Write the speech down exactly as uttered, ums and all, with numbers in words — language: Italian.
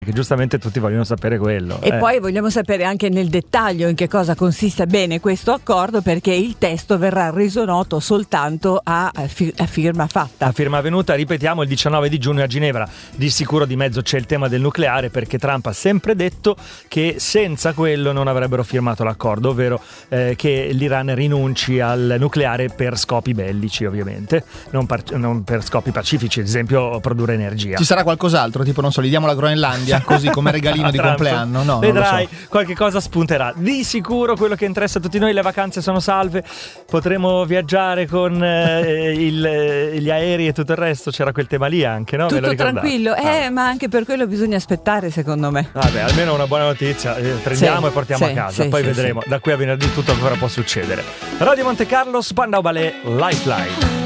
che giustamente tutti vogliono sapere quello. E eh. poi vogliamo sapere anche nel dettaglio in che cosa consiste bene questo accordo, perché il testo verrà reso noto soltanto a, a, fi- a firma fatta. A firma venuta, ripetiamo, il diciannove di giugno a Ginevra. Di sicuro di mezzo c'è il tema del nucleare, perché Trump ha sempre detto che senza quello non avrebbero firmato l'accordo, ovvero eh, che l'Iran rinunci al nucleare per scopi bellici, ovviamente, non, par- non per scopi pacifici, ad esempio produrre energia. Ci sarà qualcos'altro, tipo non so, gli diamo la Groenlandia così come regalino di Trump. compleanno? No, vedrai, non lo so. Qualche cosa spunterà. Di sicuro quello che interessa a tutti noi: le vacanze sono salve, potremo viaggiare con eh, il, gli aerei e tutto il resto. C'era quel tema lì anche, no? Tutto tranquillo, eh, ah. ma anche per quello bisogna aspettare, secondo me. Vabbè, almeno una buona notizia, eh, prendiamo sì, e portiamo sì, a casa, sì, poi sì, vedremo sì. da qui a venerdì tutto ancora può succedere. Radio Monte Carlo, Spandau Ballet, Lifeline.